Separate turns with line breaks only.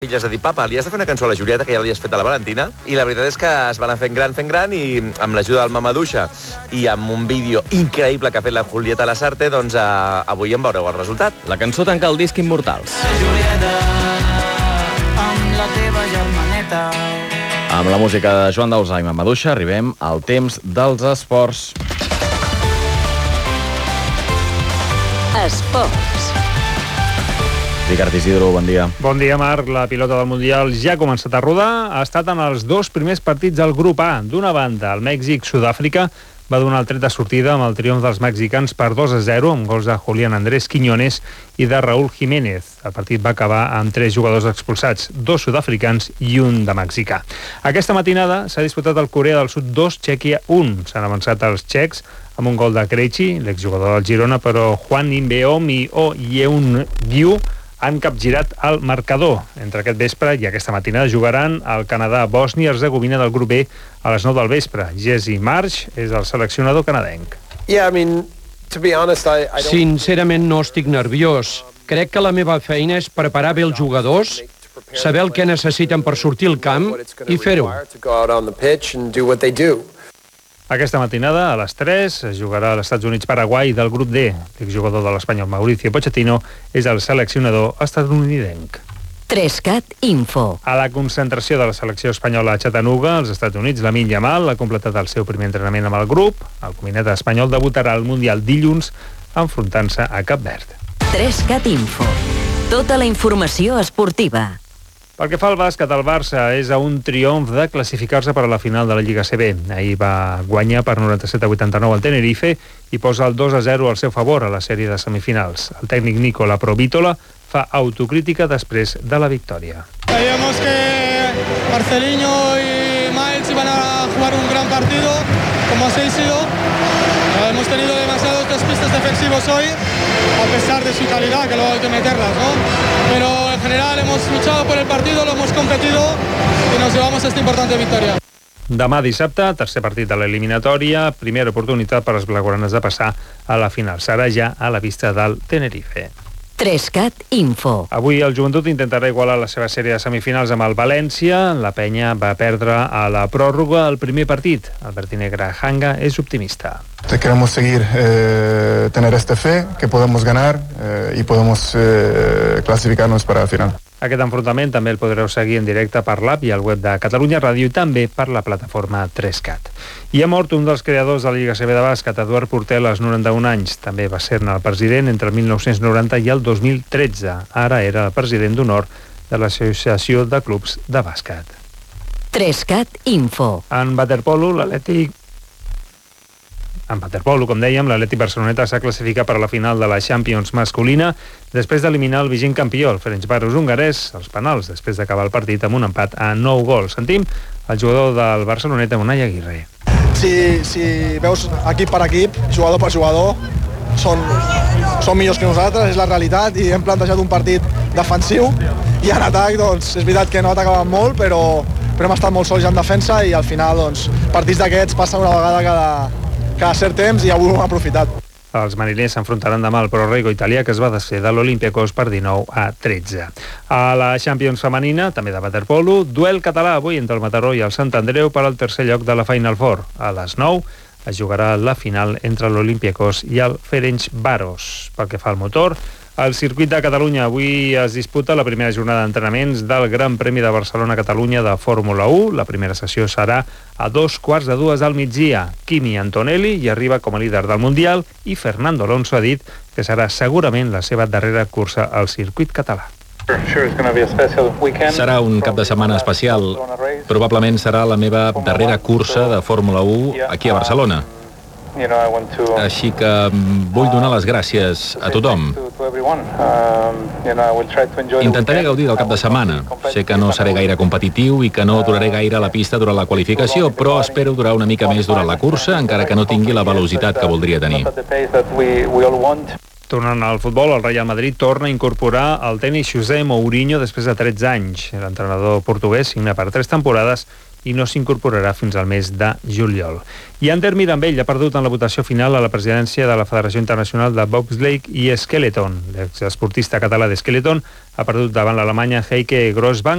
filles de dir, papa, li has de fer una cançó a la Julieta, que ja li has fet a la Valentina, i la veritat és que es van fent gran, i amb l'ajuda del Mamaduixa i amb un vídeo increïble que ha fet la Julieta Lasarte, doncs avui en veureu el resultat.
La cançó tanca el disc Immortals.
Julieta, amb la teva germaneta.
Amb la música de Joan Dausà i Mamaduixa arribem al temps dels esports.
Esports.
Ricard Isidro, bon dia.
Bon dia, Marc. La pilota del Mundial ja ha començat a rodar. Ha estat en els dos primers partits del grup A. D'una banda, el Mèxic-Sud-àfrica va donar el tret de sortida amb el triomf dels mexicans per 2-0, amb gols de Julián Andrés Quiñones i de Raúl Jiménez. El partit va acabar amb 3 jugadors expulsats, 2 sud-africans i un de mexicà. Aquesta matinada s'ha disputat el Corea del Sud 2, Txèquia 1. S'han avançat els txecs amb un gol de Krejci, l'exjugador del Girona, però Juan Inbeom i Oh Yeon-gyu han capgirat el marcador. Entre aquest vespre i aquesta matinada jugaran el Canadà-Bòsnia i Hercegovina del grup B a les 9 del vespre. Jesse Marsch és el seleccionador canadenc.
Sincerament no estic nerviós. Crec que la meva feina és preparar bé els jugadors, saber el que necessiten per sortir al camp i fer-ho.
Aquesta matinada, a les 3, es jugarà a l'Estats Units-Paraguai del grup D. L'exjugador de l'Espanyol Mauricio Pochettino és el seleccionador estatunidenc.
3CAT Info.
A la concentració de la selecció espanyola a Chattanooga, als Estats Units, Lamine Yamal ha completat el seu primer entrenament amb el grup. El combinat espanyol debutarà al Mundial dilluns, enfrontant-se a Cap Verd.
3CAT Info. Tota la informació esportiva.
Pel que fa al bàsquet, el Barça és a un triomf de classificar-se per a la final de la Lliga CB. Ahir va guanyar per 97-89 al Tenerife i posa el 2-0 al seu favor a la sèrie de semifinals. El tècnic Nicola Provítola fa autocrítica després de la victòria.
Sabíamos que Marcelinho y Miles iban a jugar un gran partido, como así ha sido. Hemos tenido demasiados despistes defensivos hoy, a pesar de su calidad, que luego hay que meterlas, ¿no? Pero en general hemos luchado por el partido, lo hemos competido y nos llevamos esta importante victoria.
Demà dissabte, tercer partit de l'eliminatòria, primera oportunitat per als blaugranes de passar a la final. Serà ja a la vista del Tenerife.
3CAT Info.
Avui el Joventut intentarà igualar la seva sèrie de semifinals amb el València. La penya va perdre a la pròrroga el primer partit. Alberti Negrajanga és optimista.
Queremos seguir, tener esta fe, que podemos ganar y podemos clasificarnos para la final.
Aquest enfrontament també el podreu seguir en directe per l'app i al web de Catalunya Ràdio i també per la plataforma 3CAT. I ha mort un dels creadors de la Lliga CB de bàsquet, Eduard Portell, als 91 anys. També va ser-ne el president entre el 1990 i el 2013. Ara era el president d'honor de l'Associació de Clubs de Bàsquet.
3CAT Info.
En waterpolo, com dèiem, l'Atlètic Barceloneta s'ha classificat per a la final de la Champions masculina després d'eliminar el vigent campió, el Ferencváros hongarès, als penals, després d'acabar el partit amb un empat a 9 gols. Sentim el jugador del Barceloneta, Unai Aguirre.
Si veus equip per equip, jugador per jugador, són millors que nosaltres, és la realitat, i hem plantejat un partit defensiu, i en atac, doncs, és veritat que no atacàvem molt, però hem estat molt sols en defensa, i al final, doncs, partits d'aquests passen una vegada cada cert temps, i avui ho hem aprofitat.
Els mariners s'enfrontaran demà al Prorrego italià, que es va desfer de l'Olympiacos per 19-13. A la Champions femenina, també de waterpolo, duel català avui entre el Mataró i el Sant Andreu per al tercer lloc de la Final Four. A les 9 es jugarà la final entre l'Olympiacos i el Ferencváros. Pel que fa al motor, al circuit de Catalunya avui es disputa la primera jornada d'entrenaments del Gran Premi de Barcelona-Catalunya de Fórmula 1. La primera sessió serà a 2:45 del migdia. Kimi Antonelli hi arriba com a líder del Mundial i Fernando Alonso ha dit que serà segurament la seva darrera cursa al circuit català.
Serà un cap de setmana especial. Probablement serà la meva darrera cursa de Fórmula 1 aquí a Barcelona. Així que vull donar les gràcies a tothom. Intentaré gaudir del cap de setmana. Sé que no seré gaire competitiu i que no duraré gaire a la pista durant la qualificació, però espero durar una mica més durant la cursa, encara que no tingui la velocitat que voldria tenir.
Tornant al futbol, el Real Madrid torna a incorporar el tenis José Mourinho després de 13 anys. L'entrenador portuguès signa per 3 temporades i no s'incorporarà fins al mes de juliol. I Ander Mirambell ha perdut en la votació final a la presidència de la Federació Internacional de Bobsleigh i Skeleton. L'exesportista català d'Skeleton ha perdut davant l'Alemanya Heike Grossbank